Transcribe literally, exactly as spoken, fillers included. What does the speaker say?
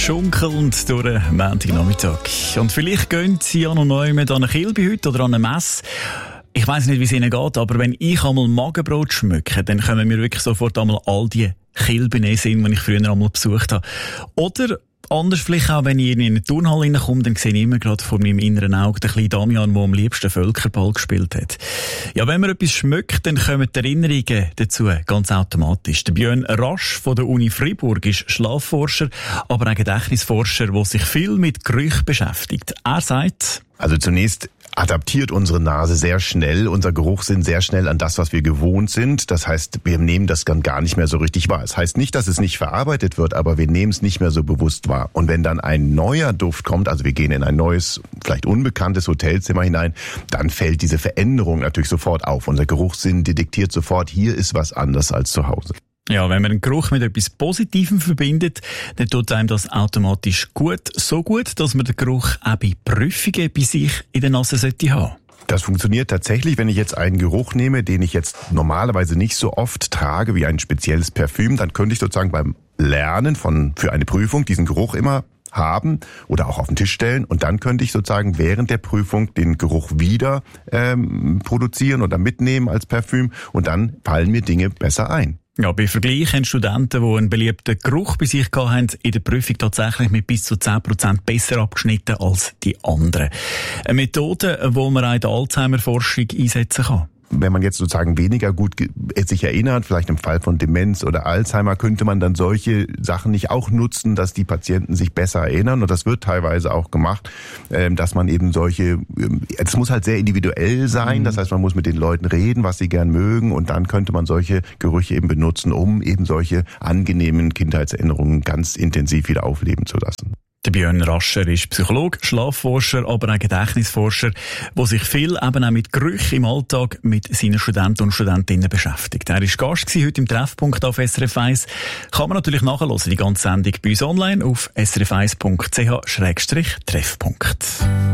schunkelnd durch den Montagnachmittag. Und vielleicht gehen Sie ja noch neu mit an eine Kilbe heute oder an eine Messe. Ich weiss nicht, wie es Ihnen geht, aber wenn ich einmal Magenbrot schmücke, dann kommen mir wirklich sofort einmal all die Kilben in den Sinn, die ich früher einmal besucht habe. Oder anders vielleicht auch, wenn ich in eine Turnhalle reinkomme, dann sehe ich immer gerade vor meinem inneren Auge den kleinen Damian, der am liebsten Völkerball gespielt hat. Ja, wenn man etwas schmeckt, dann kommen die Erinnerungen dazu ganz automatisch. Der Björn Rasch von der Uni Freiburg ist Schlafforscher, aber auch Gedächtnisforscher, der sich viel mit Gerüchen beschäftigt. Er sagt: Also zunächst adaptiert unsere Nase sehr schnell, unser Geruchssinn sehr schnell an das, was wir gewohnt sind. Das heißt, wir nehmen das dann gar nicht mehr so richtig wahr. Es heißt nicht, dass es nicht verarbeitet wird, aber wir nehmen es nicht mehr so bewusst wahr. Und wenn dann ein neuer Duft kommt, also wir gehen in ein neues, vielleicht unbekanntes Hotelzimmer hinein, dann fällt diese Veränderung natürlich sofort auf. Unser Geruchssinn detektiert sofort, hier ist was anders als zu Hause. Ja, wenn man einen Geruch mit etwas Positivem verbindet, dann tut einem das automatisch gut. So gut, dass man den Geruch auch bei Prüfungen bei sich in der Nase sollte haben. Das funktioniert tatsächlich, wenn ich jetzt einen Geruch nehme, den ich jetzt normalerweise nicht so oft trage wie ein spezielles Parfüm, dann könnte ich sozusagen beim Lernen von für eine Prüfung diesen Geruch immer haben oder auch auf den Tisch stellen, und dann könnte ich sozusagen während der Prüfung den Geruch wieder ähm, produzieren oder mitnehmen als Parfüm, und dann fallen mir Dinge besser ein. Ja, bei Vergleich haben Studenten, die einen beliebten Geruch bei sich hatten, in der Prüfung tatsächlich mit bis zu zehn Prozent besser abgeschnitten als die anderen. Eine Methode, die man auch in der Alzheimer-Forschung einsetzen kann. Wenn man jetzt sozusagen weniger gut sich erinnert, vielleicht im Fall von Demenz oder Alzheimer, könnte man dann solche Sachen nicht auch nutzen, dass die Patienten sich besser erinnern. Und das wird teilweise auch gemacht, dass man eben solche, es muss halt sehr individuell sein. Das heißt, man muss mit den Leuten reden, was sie gern mögen. Und dann könnte man solche Gerüche eben benutzen, um eben solche angenehmen Kindheitserinnerungen ganz intensiv wieder aufleben zu lassen. Der Björn Rascher ist Psychologe, Schlafforscher, aber auch Gedächtnisforscher, der sich viel eben auch mit Gerüchen im Alltag mit seinen Studenten und Studentinnen beschäftigt. Er war Gast heute im Treffpunkt auf S R F eins. Kann man natürlich nachhören, die ganze Sendung bei uns online auf s r f eins punkt c h schrägstrich treffpunkt.